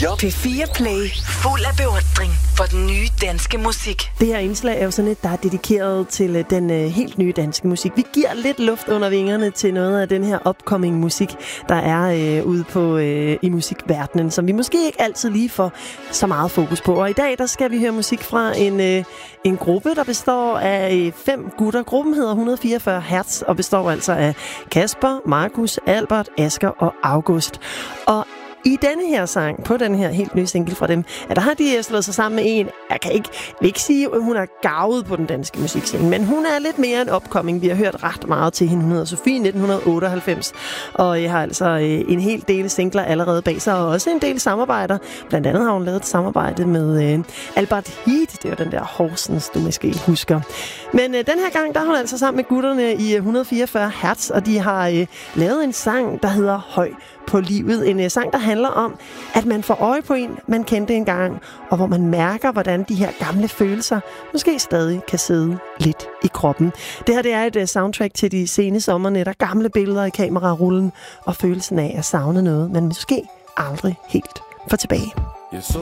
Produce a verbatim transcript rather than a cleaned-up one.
fire. P fire Play. Fuld af beundring for den nye danske musik. Det her indslag er jo sådan et, der er dedikeret til den uh, helt nye danske musik. Vi giver lidt luft under vingerne til noget af den her upcoming musik, der er uh, ude på uh, i musikverdenen, som vi måske ikke altid lige får så meget fokus på. Og i dag, der skal vi høre musik fra en, uh, en gruppe, der består af uh, fem gutter. Gruppen hedder et hundrede fireogfyrre hertz og består altså af Kasper, Markus, Albert, Asger og August. Og i denne her sang, på den her helt nye single fra dem, ja, der har de slået sig sammen med en, jeg kan ikke, vil ikke sige, at hun er garvet på den danske musikscene, men hun er lidt mere en upcoming. Vi har hørt ret meget til hende. Hun hedder Sofie nitten otteoghalvfems, og jeg har altså en hel del singler allerede bag sig, og også en del samarbejder. Blandt andet har hun lavet et samarbejde med uh, Albert Heat, det er jo den der Horsens, du måske husker. Men uh, den her gang, der er hun altså sammen med gutterne i et hundrede fireogfyrre hertz, og de har uh, lavet en sang, der hedder Høj på livet. En uh, sang, der handler om, at man får øje på en, man kendte engang, og hvor man mærker, hvordan de her gamle følelser måske stadig kan sidde lidt i kroppen. Det her, det er et uh, soundtrack til de sene sommernætter, gamle billeder i kamerarullen, og følelsen af at savne noget, man måske aldrig helt får tilbage. Jeg så